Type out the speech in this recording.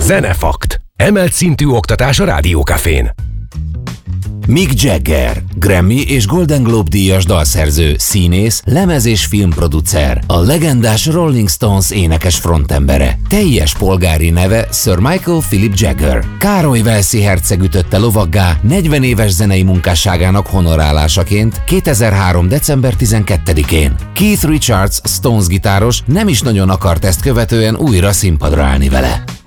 Zenefakt. Emelt szintű oktatás a Rádiókafén. Mick Jagger, Grammy és Golden Globe díjas dalszerző, színész, lemez- és filmproducer, a legendás Rolling Stones énekes frontembere. Teljes polgári neve Sir Michael Philip Jagger. Károly walesi herceg ütötte lovaggá 40 éves zenei munkásságának honorálásaként 2003. december 12-én. Keith Richards, Stones gitáros nem is nagyon akart ezt követően újra színpadra állni vele.